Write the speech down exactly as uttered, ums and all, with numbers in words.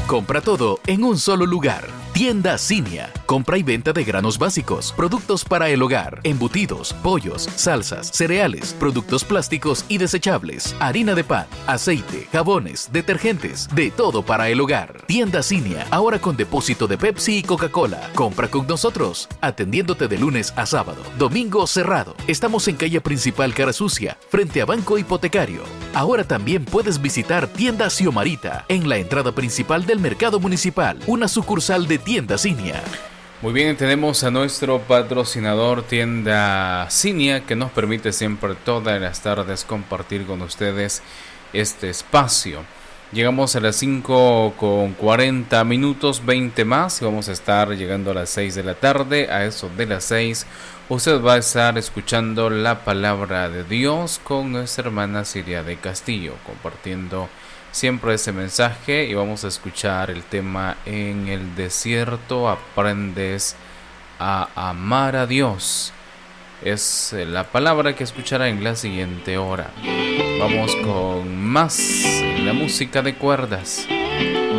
Compra todo en un solo lugar. Tienda Cinia. Compra y venta de granos básicos, productos para el hogar, embutidos, pollos, salsas, cereales, productos plásticos y desechables, harina de pan, aceite, jabones, detergentes, de todo para el hogar. Tienda Cinia, ahora con depósito de Pepsi y Coca-Cola. Compra con nosotros, atendiéndote de lunes a sábado. Domingo cerrado. Estamos en calle principal Cara Sucia, frente a Banco Hipotecario. Ahora también puedes visitar Tienda Xiomarita, en la entrada principal del Mercado Municipal, una sucursal de Tienda Cinia. Muy bien, tenemos a nuestro patrocinador Tienda Cinia, que nos permite siempre todas las tardes compartir con ustedes este espacio. Llegamos a las cinco con cuarenta minutos, veinte más, y vamos a estar llegando a las seis de la tarde. A eso de las seis, usted va a estar escuchando la palabra de Dios con nuestra hermana Siria de Castillo, compartiendo siempre ese mensaje, y vamos a escuchar el tema En el desierto aprendes a amar a Dios. Es la palabra que escuchará en la siguiente hora. Vamos con más la música de cuerdas.